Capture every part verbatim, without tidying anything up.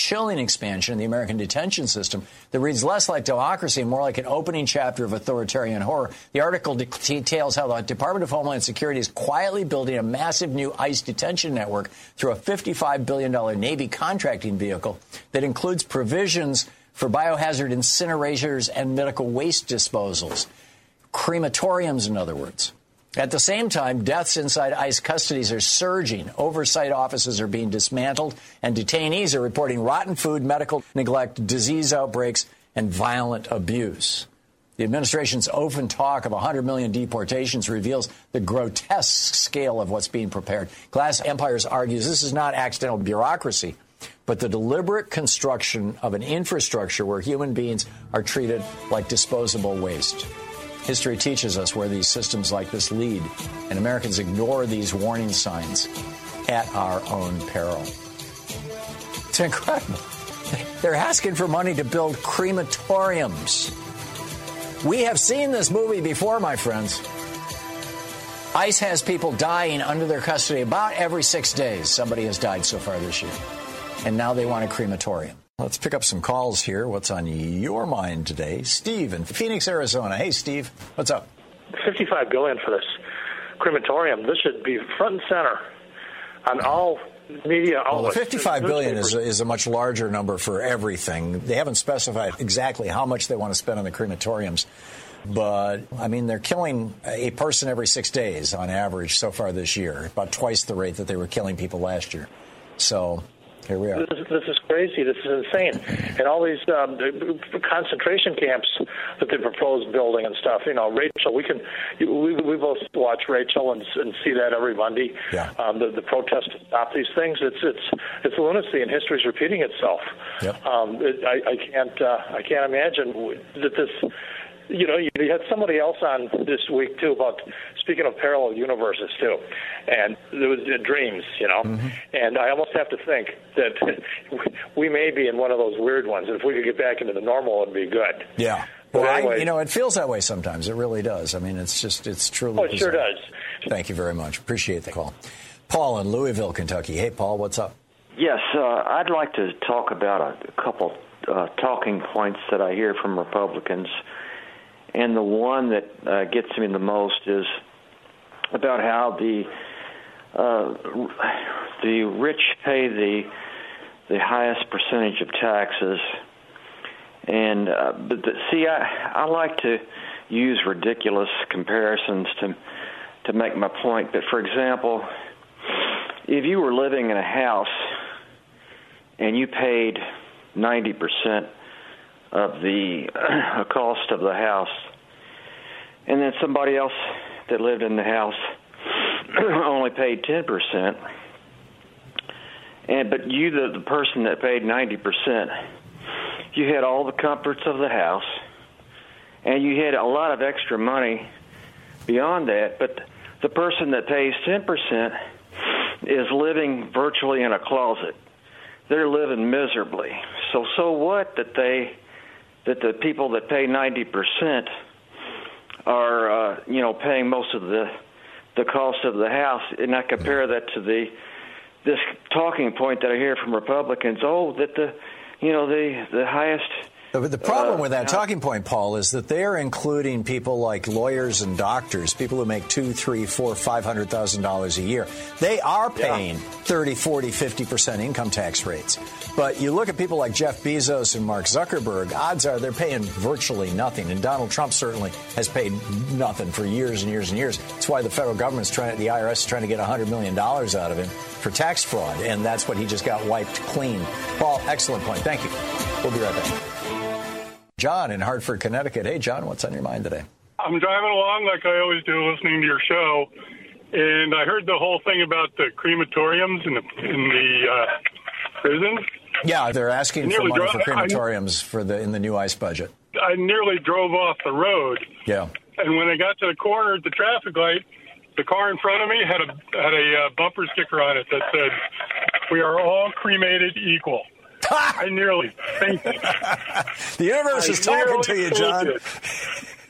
chilling expansion in the American detention system that reads less like democracy and more like an opening chapter of authoritarian horror. The article de- details how the Department of Homeland Security is quietly building a massive new ICE detention network through a fifty-five billion dollars Navy contracting vehicle that includes provisions for biohazard incinerators and medical waste disposals. Crematoriums, in other words. At the same time, deaths inside ICE custodies are surging. Oversight offices are being dismantled, and detainees are reporting rotten food, medical neglect, disease outbreaks, and violent abuse. The administration's open talk of one hundred million deportations reveals the grotesque scale of what's being prepared. Glass Empires argues this is not accidental bureaucracy, but the deliberate construction of an infrastructure where human beings are treated like disposable waste. History teaches us where these systems like this lead, and Americans ignore these warning signs at our own peril. It's incredible. They're asking for money to build crematoriums. We have seen this movie before, my friends. ICE has people dying under their custody about every six days. Somebody has died so far this year. And now they want a crematorium. Let's pick up some calls here. What's on your mind today? Steve in Phoenix, Arizona. Hey, Steve. What's up? fifty-five billion dollars for this crematorium. This should be front and center on all media outlets. Well, the fifty-five billion dollars is, is a much larger number for everything. They haven't specified exactly how much they want to spend on the crematoriums. But, I mean, they're killing a person every six days on average so far this year, about twice the rate that they were killing people last year. So here we are. This, this is crazy. This is insane. And all these um, concentration camps that they propose building and stuff. You know, Rachel, we can, we, we both watch Rachel and, and see that every Monday. Yeah. Um, the, the protest to stop these things. It's it's it's lunacy, and history's repeating itself. Yep. Um, it, I, I can't uh, I can't imagine that this. You know, you had somebody else on this week, too, about speaking of parallel universes, too. And there was uh, dreams, you know. Mm-hmm. And I almost have to think that we may be in one of those weird ones. And if we could get back into the normal, it would be good. Yeah. But well, anyway, I, you know, it feels that way sometimes. It really does. I mean, it's just, it's truly Oh, it bizarre. sure does. Thank you very much. Appreciate the call. Paul in Louisville, Kentucky. Hey, Paul, what's up? Yes, uh, I'd like to talk about a couple uh, talking points that I hear from Republicans. And the one that uh, gets me the most is about how the uh, the rich pay the the highest percentage of taxes. And uh, but the, see, I, I like to use ridiculous comparisons to to make my point. But for example, if you were living in a house and you paid ninety percent of the uh, cost of the house, and then somebody else that lived in the house only paid ten percent, and but you, the, the person that paid ninety percent, you had all the comforts of the house, and you had a lot of extra money beyond that, but the person that pays ten percent is living virtually in a closet. They're living miserably. So, so what that they... that the people that pay ninety percent are, uh, you know, paying most of the the cost of the house, and I compare that to the this talking point that I hear from Republicans. Oh, that the, you know, the the highest. But the problem uh, with that talking point, Paul, is that they're including people like lawyers and doctors, people who make two, three, four, five hundred thousand dollars a year. They are paying yeah. thirty, forty, fifty percent income tax rates. But you look at people like Jeff Bezos and Mark Zuckerberg, odds are they're paying virtually nothing. And Donald Trump certainly has paid nothing for years and years and years. That's why the federal government's trying, the I R S is trying to get one hundred million dollars out of him for tax fraud. And that's what he just got wiped clean. Paul, excellent point. Thank you. We'll be right back. John in Hartford, Connecticut. Hey, John, what's on your mind today? I'm driving along like I always do, listening to your show, and I heard the whole thing about the crematoriums in the in the uh, prisons. Yeah, they're asking for money dro- for crematoriums I, for the in the new ICE budget. I nearly drove off the road. Yeah. And when I got to the corner at the traffic light, the car in front of me had a had a uh, bumper sticker on it that said, "We are all cremated equal." I nearly fainted. The universe I is talking to you, John. Fainted.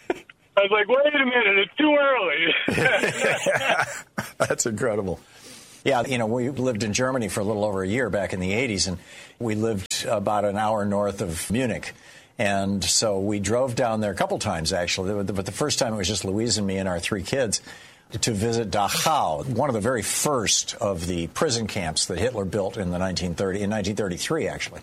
I was like, wait a minute, it's too early. That's incredible. Yeah, you know, we lived in Germany for a little over a year back in the eighties, and we lived about an hour north of Munich. And so we drove down there a couple times, actually. But the first time it was just Louise and me and our three kids to visit Dachau, one of the very first of the prison camps that Hitler built in the nineteen thirty, in nineteen thirty-three, actually.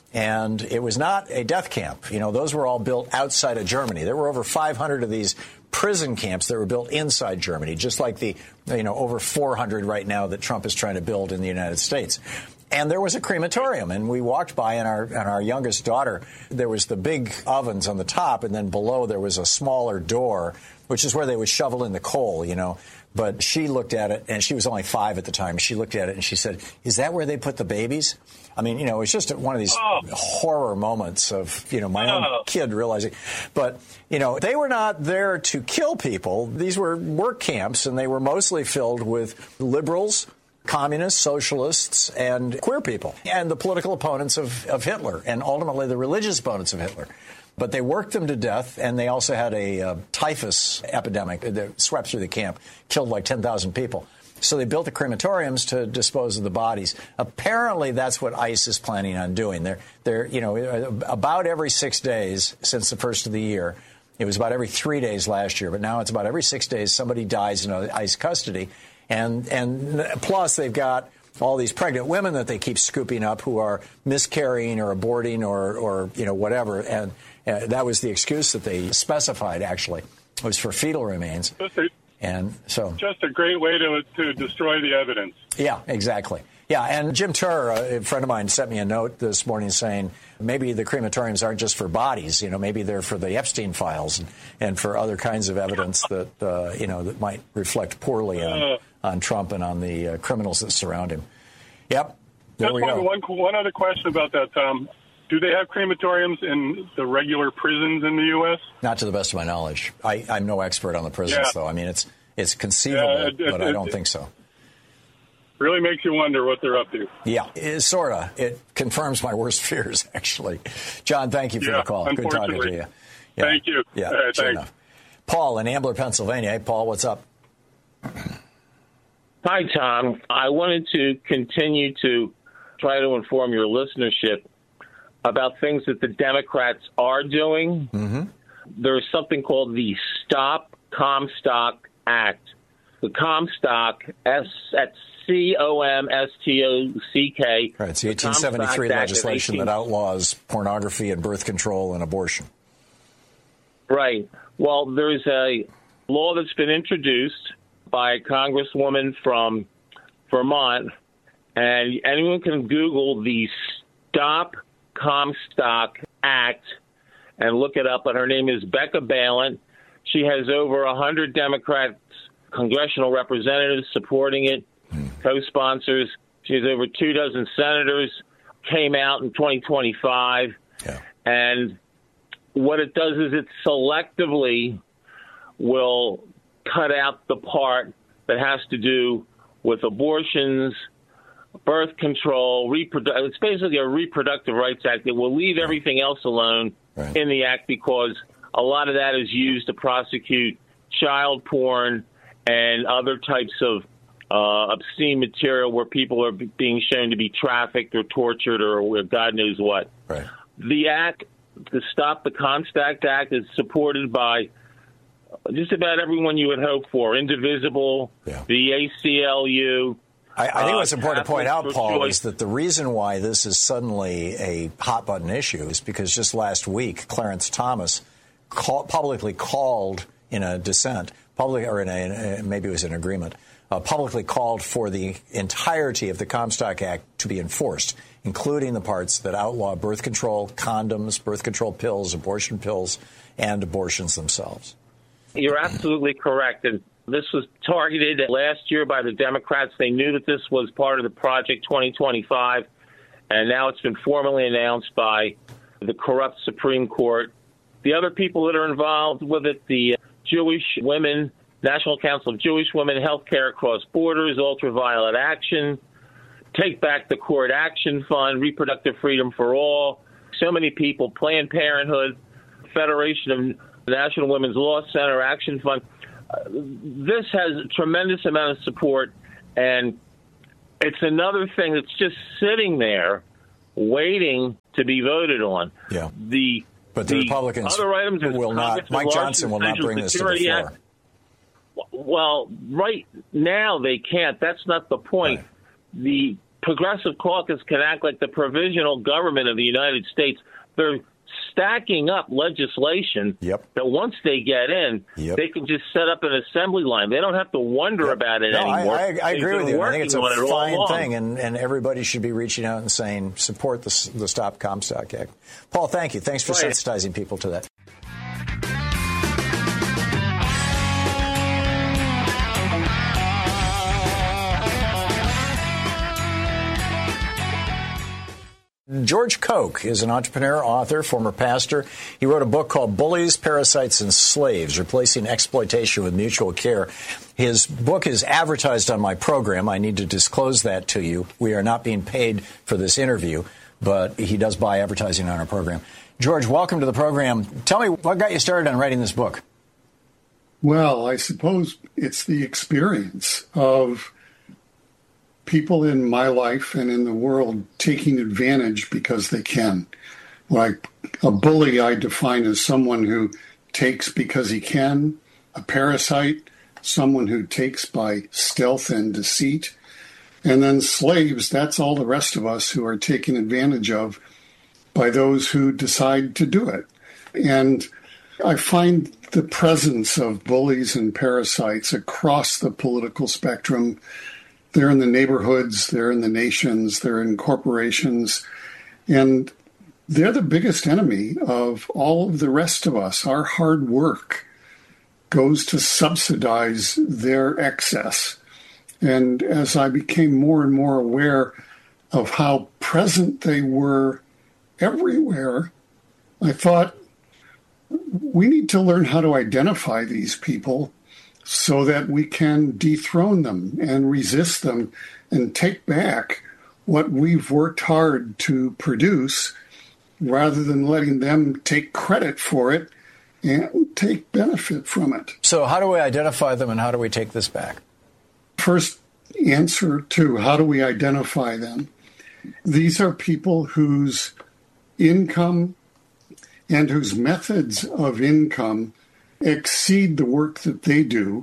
And it was not a death camp. You know, those were all built outside of Germany. There were over five hundred of these prison camps that were built inside Germany, just like the, you know, over four hundred right now that Trump is trying to build in the United States. And there was a crematorium, and we walked by, and our, and our youngest daughter, there was the big ovens on the top, and then below there was a smaller door, which is where they would shovel in the coal, you know. But she looked at it, and she was only five at the time. She looked at it, and she said, is that where they put the babies? I mean, you know, it's just one of these oh. horror moments of, you know, my oh. own kid realizing. But, you know, they were not there to kill people. These were work camps, and they were mostly filled with liberals, communists, socialists, and queer people, and the political opponents of, of Hitler, and ultimately the religious opponents of Hitler. But they worked them to death, and they also had a uh, typhus epidemic that swept through the camp, killed like ten thousand people. So they built the crematoriums to dispose of the bodies. Apparently, that's what ICE is planning on doing. They're, they're, you know, about every six days since the first of the year. It was about every three days last year, but now it's about every six days somebody dies in ICE custody. And and plus, they've got all these pregnant women that they keep scooping up who are miscarrying or aborting or, or you know, whatever. And uh, that was the excuse that they specified, actually. It was for fetal remains. Just a, and so just a great way to, to destroy the evidence. Yeah, exactly. Yeah, and Jim Turr, a friend of mine, sent me a note this morning saying maybe the crematoriums aren't just for bodies. You know, maybe they're for the Epstein files and, and for other kinds of evidence that, uh, you know, that might reflect poorly on, uh, on Trump and on the uh, criminals that surround him. Yep, there just we one, go. One, one other question about that, Tom. Do they have crematoriums in the regular prisons in the U S? Not to the best of my knowledge. I, I'm no expert on the prisons, yeah. though. I mean, it's it's conceivable, yeah, it, it, but I don't it, think so. Really makes you wonder what they're up to. Yeah, it, sort of. It confirms my worst fears, actually. John, thank you for yeah, the call. Good talking to you. Yeah. Thank you. Yeah, uh, sure thanks. enough. Paul in Ambler, Pennsylvania. Hey, Paul, what's up? Hi, Tom. I wanted to continue to try to inform your listenership about things that the Democrats are doing. Mm-hmm. There's something called the Stop Comstock Act. The Comstock, S, that's C O M S T O C K. Right, it's the eighteen seventy-three legislation that outlaws pornography and birth control and abortion. Right. Well, there's a law that's been introduced by a congresswoman from Vermont, and anyone can Google the Stop Comstock Act and look it up, and her name is Becca Balint. She has over one hundred Democrats, congressional representatives supporting it, mm. co-sponsors. She has over two dozen senators, came out in twenty twenty-five. Yeah. And what it does is it selectively will cut out the part that has to do with abortions, birth control, reprodu- it's basically a reproductive rights act. It will leave everything else alone right. in the act because a lot of that is used to prosecute child porn and other types of uh, obscene material where people are b- being shown to be trafficked or tortured or God knows what. Right. The act, the Stop the Comstock Act, is supported by just about everyone you would hope for. Indivisible, yeah. the A C L U. I, I think what's uh, important to point out, Paul, choice. is that the reason why this is suddenly a hot-button issue is because just last week, Clarence Thomas call, publicly called in a dissent, public, or in a, maybe it was an agreement, uh, publicly called for the entirety of the Comstock Act to be enforced, including the parts that outlaw birth control, condoms, birth control pills, abortion pills, and abortions themselves. You're absolutely correct. And this was targeted last year by the Democrats. They knew that this was part of the Project twenty twenty-five, and now it's been formally announced by the corrupt Supreme Court. The other people that are involved with it, the Jewish Women, National Council of Jewish Women, Healthcare Across Borders, Ultraviolet Action, Take Back the Court Action Fund, Reproductive Freedom for All, so many people, Planned Parenthood, Federation of National Women's Law Center, Action Fund. Uh, this has a tremendous amount of support, and it's another thing that's just sitting there waiting to be voted on. Yeah. The But the, the Republicans other items will not, Mike Johnson will not bring this to the floor. Act, well, right now they can't. That's not the point. Right. The Progressive Caucus can act like the provisional government of the United States. They're stacking up legislation yep. that once they get in, yep. they can just set up an assembly line. They don't have to wonder yep. about it no, anymore. I, I, I agree with you. I think it's a it fine thing, and, and everybody should be reaching out and saying, support the, the Stop Comstock Act. Paul, thank you. Thanks for right. sensitizing people to that. George Koch is an entrepreneur, author, former pastor. He wrote a book called Bullies, Parasites, and Slaves, Replacing Exploitation with Mutual Care. His book is advertised on my program. I need to disclose that to you. We are not being paid for this interview, but he does buy advertising on our program. George, welcome to the program. Tell me, what got you started on writing this book? Well, I suppose it's the experience of people in my life and in the world taking advantage because they can. Like a bully, I define as someone who takes because he can. A parasite, someone who takes by stealth and deceit. And then slaves, that's all the rest of us who are taken advantage of by those who decide to do it. And I find the presence of bullies and parasites across the political spectrum. They're in the neighborhoods, they're in the nations, they're in corporations, and they're the biggest enemy of all of the rest of us. Our hard work goes to subsidize their excess. And as I became more and more aware of how present they were everywhere, I thought, we need to learn how to identify these people so that we can dethrone them and resist them and take back what we've worked hard to produce rather than letting them take credit for it and take benefit from it. So how do we identify them and how do we take this back? First answer to how do we identify them? These are people whose income and whose methods of income exceed the work that they do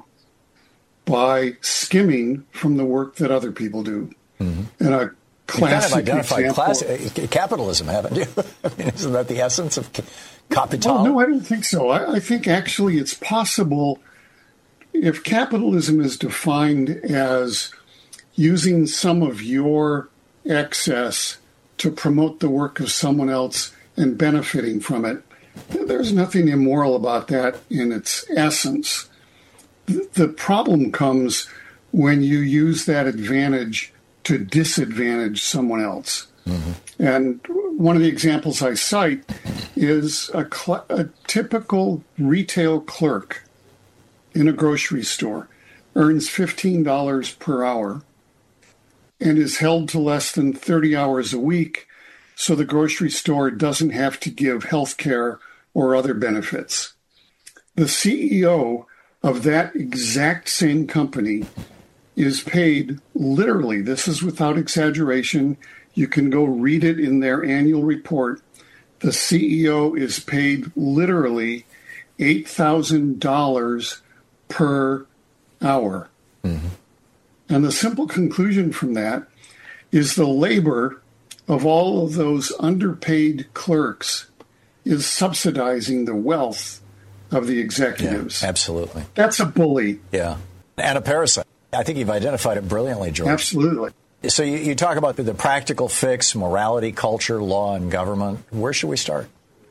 by skimming from the work that other people do. Mm-hmm. And a classic you kind of identified example, classic, capitalism, haven't you? I mean, isn't that the essence of capital? Well, no, I don't think so. I, I think actually it's possible if capitalism is defined as using some of your excess to promote the work of someone else and benefiting from it. There's nothing immoral about that in its essence. The problem comes when you use that advantage to disadvantage someone else. Mm-hmm. And one of the examples I cite is a, cl- a typical retail clerk in a grocery store earns fifteen dollars per hour and is held to less than thirty hours a week, so the grocery store doesn't have to give health care or other benefits. The C E O of that exact same company is paid literally, this is without exaggeration, you can go read it in their annual report, the C E O is paid literally eight thousand dollars per hour. Mm-hmm. And the simple conclusion from that is the labor of all of those underpaid clerks is subsidizing the wealth of the executives. Yeah, absolutely. That's a bully. Yeah. And a parasite. I think you've identified it brilliantly, George. Absolutely. So you, you talk about the practical fix, morality, culture, law, and government. Where should we start?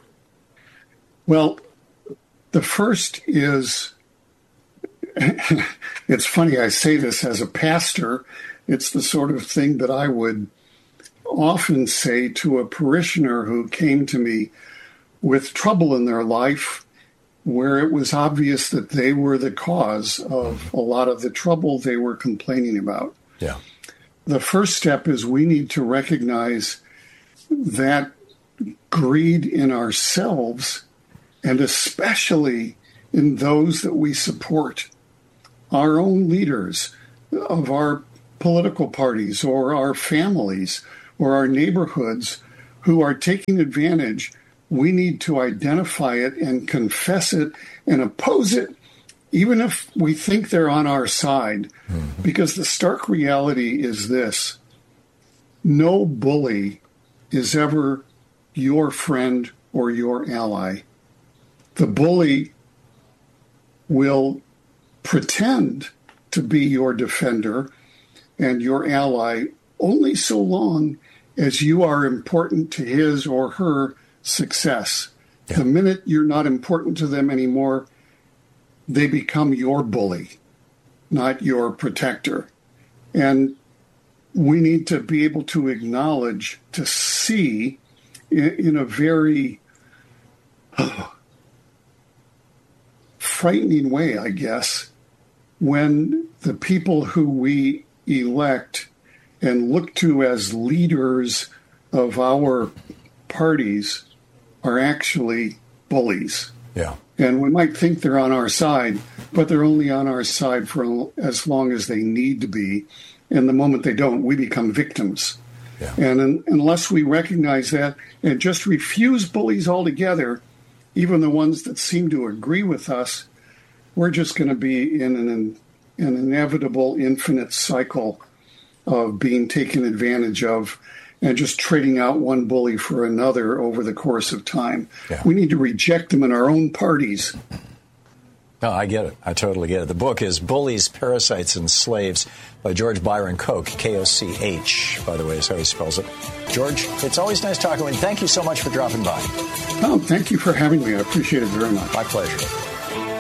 Well, the first is, it's funny, I say this as a pastor. It's the sort of thing that I would often say to a parishioner who came to me with trouble in their life, where it was obvious that they were the cause of a lot of the trouble they were complaining about. Yeah. The first step is we need to recognize that greed in ourselves, and especially in those that we support, our own leaders of our political parties or our families or our neighborhoods who are taking advantage, we need to identify it and confess it and oppose it, even if we think they're on our side. Mm-hmm. Because the stark reality is this: no bully is ever your friend or your ally. The bully will pretend to be your defender and your ally only so long as you are important to his or her success. Yeah. The minute you're not important to them anymore, they become your bully, not your protector. And we need to be able to acknowledge, to see in, in a very uh, frightening way, I guess, when the people who we elect and look to as leaders of our parties are actually bullies. Yeah. And we might think they're on our side, but they're only on our side for as long as they need to be. And the moment they don't, we become victims. Yeah. And un- unless we recognize that and just refuse bullies altogether, even the ones that seem to agree with us, we're just going to be in an, an inevitable infinite cycle of being taken advantage of and just trading out one bully for another over the course of time. Yeah. We need to reject them in our own parties. No, I get it. I totally get it. The book is Bullies, Parasites, and Slaves by George Byron Koch, K O C H, by the way, is how he spells it. George, it's always nice talking with you. Thank you so much for dropping by. Oh, thank you for having me. I appreciate it very much. My pleasure.